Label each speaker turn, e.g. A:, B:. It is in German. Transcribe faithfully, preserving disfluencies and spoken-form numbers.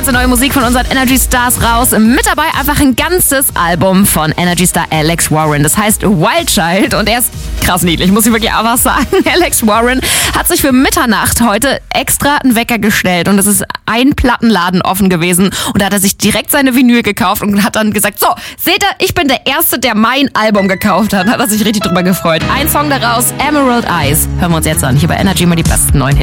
A: Neue Musik von unseren Energy Stars raus. Mit dabei einfach ein ganzes Album von Energy Star Alex Warren. Das heißt Wild Child und er ist krass niedlich, muss ich wirklich auch was sagen. Alex Warren hat sich für Mitternacht heute extra einen Wecker gestellt und es ist ein Plattenladen offen gewesen und da hat er sich direkt seine Vinyl gekauft und hat dann gesagt, so, seht ihr, ich bin der Erste, der mein Album gekauft hat. Hat er sich richtig drüber gefreut. Ein Song daraus, Emerald Eyes. Hören wir uns jetzt an. Hier bei Energy mal die besten neuen Hits.